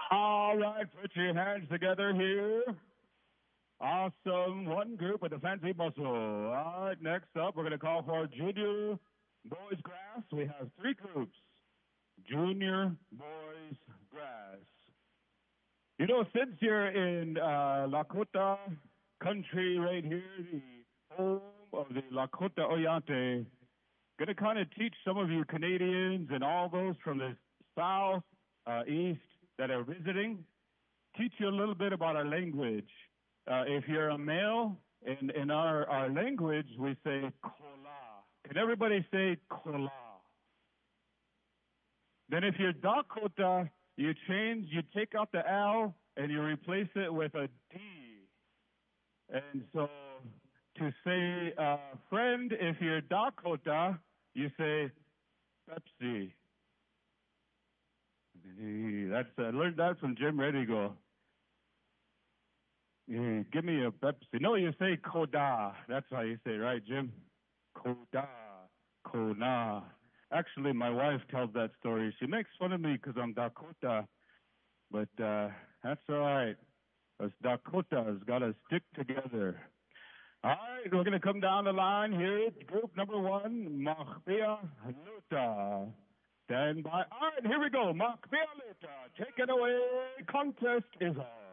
All right, put your hands together here. Awesome. One group with a fancy bustle. All right, next up, we're going to call for Junior Boys Grass. We have three groups. Junior Boys Grass. You know, since you're in Lakota country right here, the home of the Lakota Oyate, going to kind of teach some of you Canadians and all those from the south, east that are visiting, teach you a little bit about our language. If you're a male, in our language, we say kola. Can everybody say kola? Then if you're Dakota, you take out the L and you replace it with a D. And so to say friend, if you're Dakota, you say Pepsi. I learned that from Jim Redigo. Give me a Pepsi. No, you say Koda. That's how you say, right, Jim? Koda. Kona. Actually, my wife tells that story. She makes fun of me because I'm Dakota. But that's all right. Us Dakotas got to stick together. All right, we're going to come down the line here. Group number one, Machbea Luta. Stand by. All right, here we go. Machbea Luta. Take it away. Contest is on.